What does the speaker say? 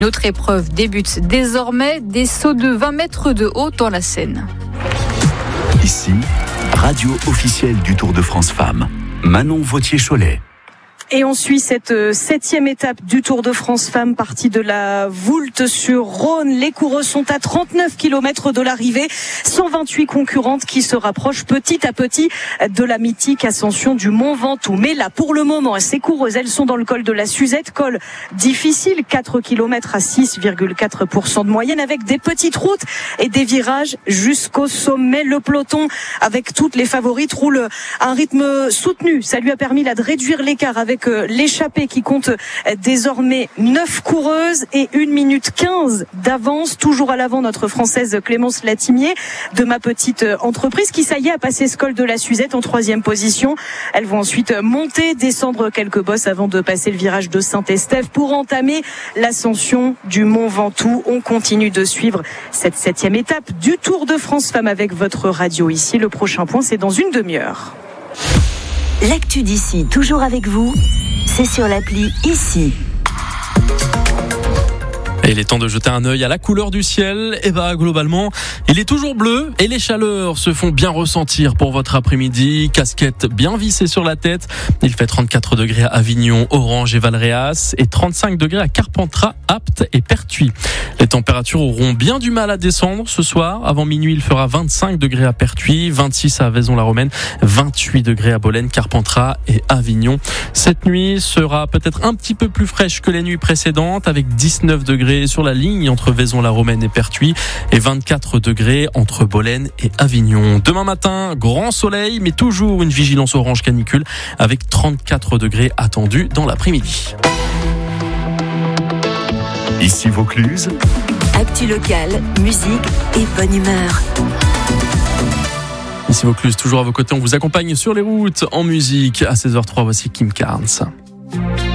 Notre épreuve débute désormais des sauts de 20 mètres de haut dans la Seine. Ici, radio officielle du Tour de France Femmes. Manon Vauthier-Cholet. Et on suit cette 7e étape du Tour de France Femmes, partie de la Voulte-sur-Rhône. Les coureuses sont à 39 km de l'arrivée. 128 concurrentes qui se rapprochent petit à petit de la mythique ascension du Mont Ventoux. Mais là, pour le moment, ces coureuses, elles sont dans le col de la Suzette. Col difficile, 4 km à 6,4% de moyenne, avec des petites routes et des virages jusqu'au sommet. Le peloton, avec toutes les favorites, roule à un rythme soutenu. Ça lui a permis là de réduire l'écart avec l'échappée qui compte désormais 9 coureuses et 1 minute 15 d'avance. Toujours à l'avant, notre Française Clémence Latimier de Ma Petite Entreprise qui, ça y est, a passé ce col de la Suzette en 3e position. Elles vont ensuite monter, descendre quelques bosses avant de passer le virage de Saint-Estève pour entamer l'ascension du Mont Ventoux. On continue de suivre cette 7e étape du Tour de France Femmes avec votre radio ici. Le prochain point, c'est dans une demi-heure. L'actu d'ici, toujours avec vous, c'est sur l'appli Ici. Et il est temps de jeter un œil à la couleur du ciel. Et globalement, il est toujours bleu et les chaleurs se font bien ressentir pour votre après-midi. Casquette bien vissée sur la tête. Il fait 34 degrés à Avignon, Orange et Valréas et 35 degrés à Carpentras, Apt et Pertuis. Les températures auront bien du mal à descendre ce soir. Avant minuit, il fera 25 degrés à Pertuis, 26 à Vaison-la-Romaine, 28 degrés à Bolène, Carpentras et Avignon. Cette nuit sera peut-être un petit peu plus fraîche que les nuits précédentes avec 19 degrés sur la ligne entre Vaison-la-Romaine et Pertuis et 24 degrés entre Bolène et Avignon. Demain matin, grand soleil, mais toujours une vigilance orange canicule avec 34 degrés attendus dans l'après-midi. Ici Vaucluse. Actu locale, musique et bonne humeur. Ici Vaucluse, toujours à vos côtés, on vous accompagne sur les routes en musique. À 16h03, voici Kim Carnes.